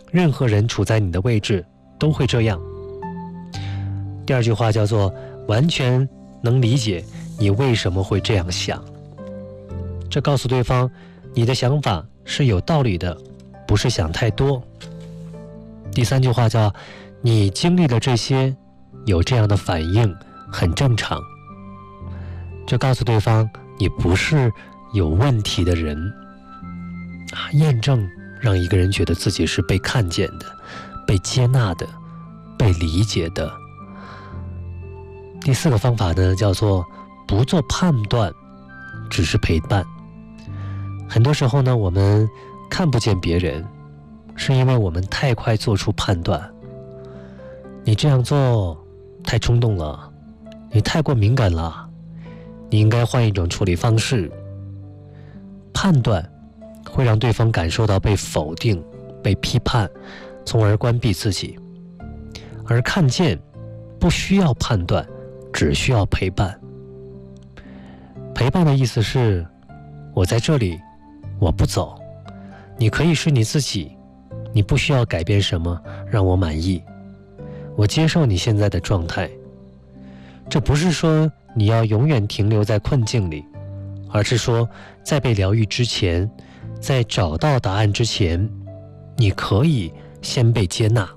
任何人处在你的位置都会这样。第二句话叫做完全能理解你为什么会这样想，这告诉对方你的想法是有道理的，不是想太多。第三句话叫你经历了这些，有这样的反应很正常，这告诉对方你不是有问题的人验证让一个人觉得自己是被看见的，被接纳的，被理解的。第四个方法呢，叫做不做判断，只是陪伴。很多时候呢，我们看不见别人，是因为我们太快做出判断。你这样做太冲动了，你太过敏感了，你应该换一种处理方式。判断会让对方感受到被否定、被批判，从而关闭自己。而看见不需要判断，只需要陪伴。陪伴的意思是，我在这里，我不走，你可以是你自己，你不需要改变什么让我满意，我接受你现在的状态。这不是说你要永远停留在困境里，而是说在被疗愈之前，在找到答案之前，你可以先被接纳。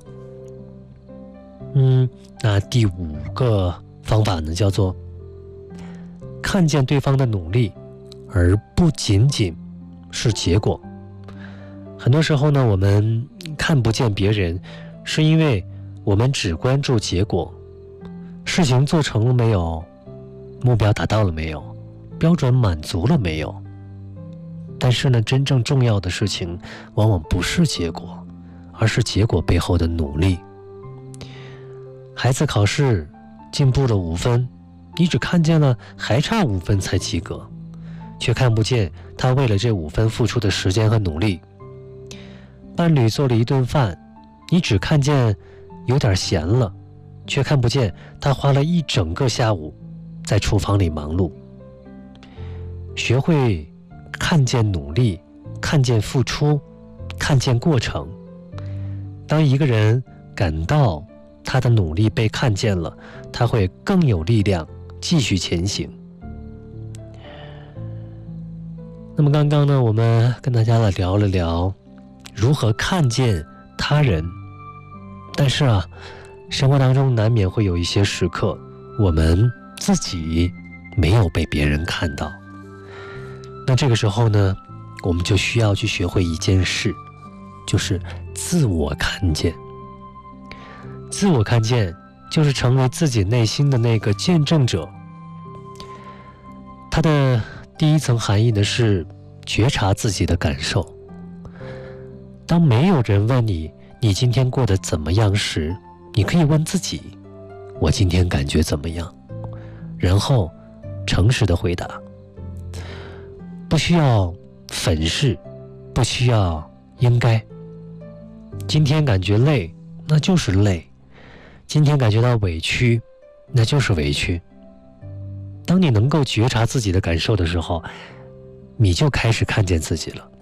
那第五个方法呢，叫做看见对方的努力，而不仅仅是结果。很多时候呢，我们看不见别人，是因为我们只关注结果，事情做成了没有，目标达到了没有，标准满足了没有。但是呢，真正重要的事情往往不是结果，而是结果背后的努力。孩子考试进步了5分，你只看见了还差5分才及格，却看不见他为了这5分付出的时间和努力。伴侣做了一顿饭，你只看见有点咸了，却看不见他花了一整个下午在厨房里忙碌。学会看见努力，看见付出，看见过程。当一个人感到他的努力被看见了，他会更有力量继续前行。那么刚刚呢，我们跟大家来聊了聊如何看见他人。但是生活当中难免会有一些时刻，我们自己没有被别人看到。那这个时候呢，我们就需要去学会一件事，就是自我看见。自我看见就是成为自己内心的那个见证者。它的第一层含义呢是觉察自己的感受。当没有人问你今天过得怎么样时，你可以问自己，我今天感觉怎么样？然后诚实的回答。不需要粉饰，不需要应该。今天感觉累，那就是累。今天感觉到委屈，那就是委屈。当你能够觉察自己的感受的时候，你就开始看见自己了。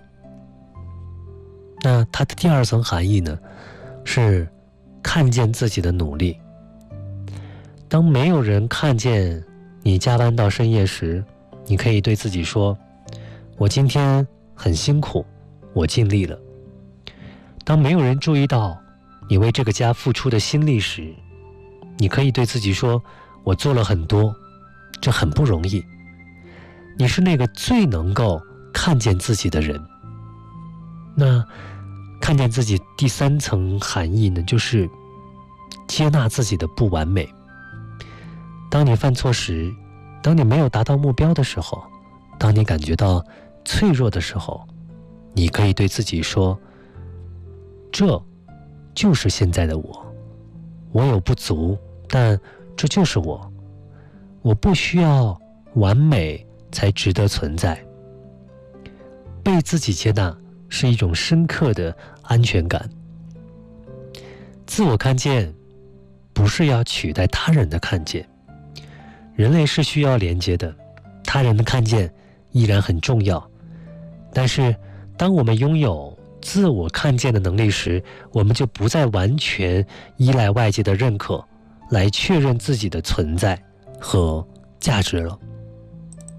那它的第二层含义呢，是看见自己的努力。当没有人看见你加班到深夜时，你可以对自己说，我今天很辛苦，我尽力了。当没有人注意到你为这个家付出的心力时，你可以对自己说，我做了很多，这很不容易。你是那个最能够看见自己的人。那看见自己第三层含义呢，就是接纳自己的不完美。当你犯错时，当你没有达到目标的时候，当你感觉到脆弱的时候，你可以对自己说，这就是现在的我，我有不足，但这就是我，我不需要完美才值得存在。被自己接纳是一种深刻的安全感。自我看见不是要取代他人的看见，人类是需要连接的，他人的看见依然很重要。但是当我们拥有自我看见的能力时，我们就不再完全依赖外界的认可来确认自己的存在和价值了。